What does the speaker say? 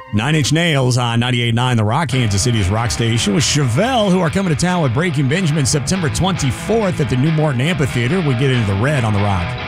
Nine Inch Nails on 98.9 The Rock, Kansas City's rock station, with Chevelle, who are coming to town with Breaking Benjamin September 24th at the New Morton Amphitheater. We get into the red on The Rock.